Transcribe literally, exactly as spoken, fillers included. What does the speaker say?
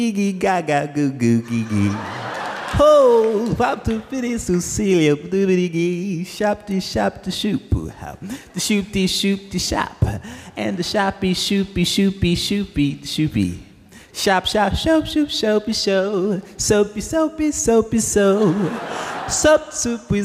Gee gaga goo goo gee gee. Ho, pop to fitty Cecilia, doobity gee, shop de shop de shoop, the shoop de shoop de shop, and the shoppy shoopy shoopy shoopy shoopy. Shop shop shop shoop shoopy show, soapy soapy soapy so, soap soup